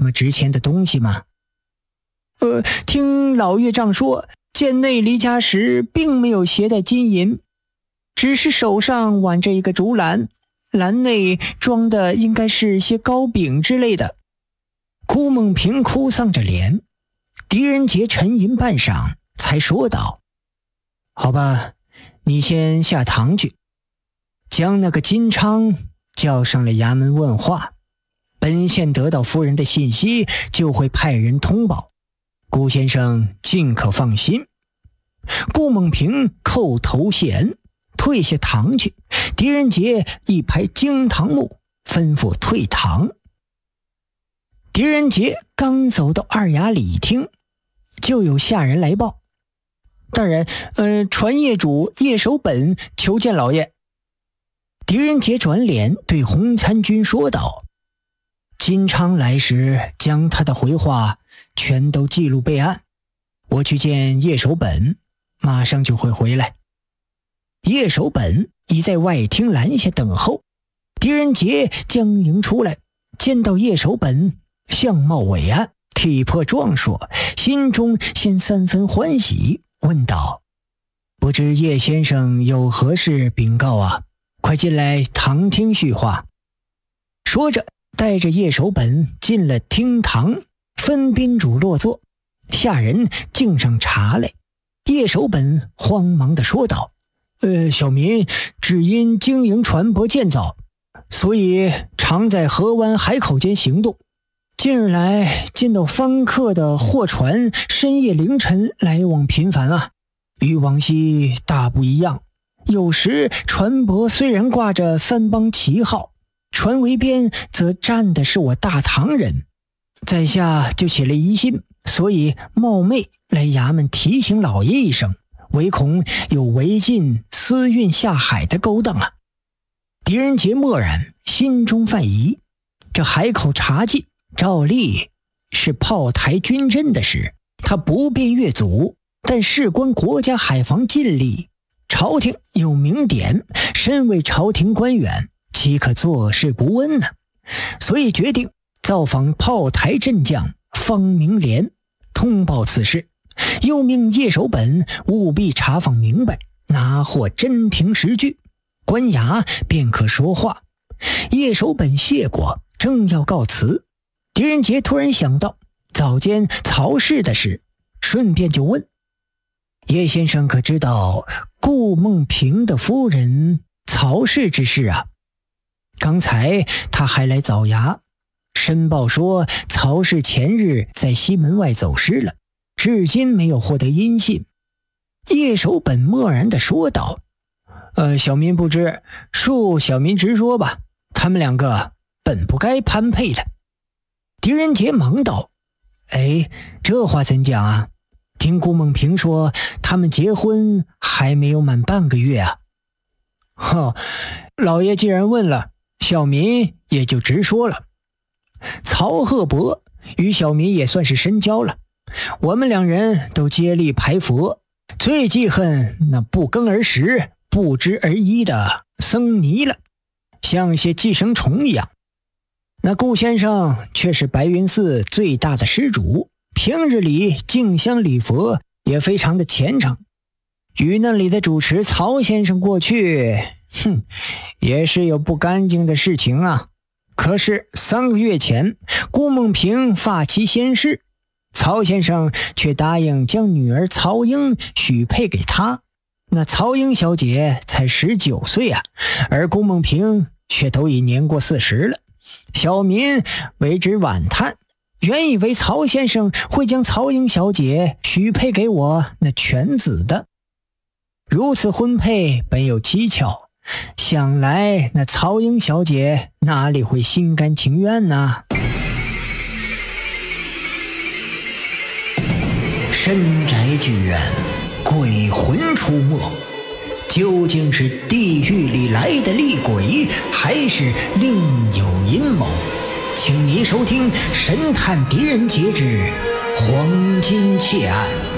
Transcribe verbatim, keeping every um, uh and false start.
么值钱的东西吗？呃，听老岳丈说，剑内离家时并没有携带金银，只是手上挽着一个竹篮，篮内装的应该是些糕饼之类的。顾梦平哭丧着脸，狄仁杰沉吟半晌，才说道：好吧，你先下堂去，将那个金昌叫上了衙门问话，本县得到夫人的信息，就会派人通报，顾先生尽可放心。顾梦平叩头谢恩，退下堂去。狄仁杰一拍惊堂木，吩咐退堂。狄仁杰刚走到二衙里厅，就有下人来报：大人，呃，传业主叶守本求见老爷。狄仁杰转脸对洪参军说道：金昌来时将他的回话全都记录备案，我去见叶守本，马上就会回来。叶守本已在外厅拦下等候。狄仁杰将迎出来，见到叶守本相貌伟岸，体魄壮硕，心中先三分欢喜，问道：不知叶先生有何事禀告啊？快进来堂听叙话。说着带着叶守本进了厅堂，分宾主落座，下人敬上茶来。叶守本慌忙地说道：呃，小民只因经营船舶建造，所以常在河湾海口间行动。近日来见到方客的货船深夜凌晨来往频繁啊，与往昔大不一样。有时船舶虽然挂着番邦旗号，船桅边则站的是我大唐人，在下就起了疑心，所以冒昧来衙门提醒老爷一声，唯恐有违禁私运下海的勾当啊。狄仁杰默然，心中犯疑，这海口查禁照例是炮台军阵的事，他不便越阻，但事关国家海防禁令，朝廷有明典，身为朝廷官员，岂可坐视不闻呢？所以决定造访炮台镇将方明廉，通报此事，又命叶守本务必查访明白，拿获真凭实据，官衙便可说话。叶守本谢过，正要告辞，狄仁杰突然想到早间曹氏的事，顺便就问：叶先生可知道顾梦平的夫人曹氏之事啊？刚才他还来早衙申报说，曹氏前日在西门外走失了，至今没有获得音信。叶守本默然地说道：呃，小民不知，恕小民直说吧，他们两个本不该攀配的。狄仁杰忙道：哎，这话怎讲啊？听顾梦平说他们结婚还没有满半个月啊。呵，老爷既然问了，小民也就直说了。曹鹤伯与小民也算是深交了，我们两人都接力排佛，最记恨那不耕而食不知而依的僧尼了，像些寄生虫一样。那顾先生却是白云寺最大的施主，平日里敬香礼佛也非常的虔诚，与那里的主持曹先生过去，哼，也是有不干净的事情啊。可是三个月前顾梦平发妻先逝，曹先生却答应将女儿曹英许配给他。那曹英小姐才十九岁啊，而顾梦平却都已年过四十了。小民为之惋叹，原以为曹先生会将曹英小姐许配给我那犬子的。如此婚配本有蹊跷，想来那曹英小姐哪里会心甘情愿呢？深宅剧院，鬼魂出没，究竟是地狱里来的厉鬼，还是另有阴谋？请您收听《神探狄仁杰之黄金窃案》。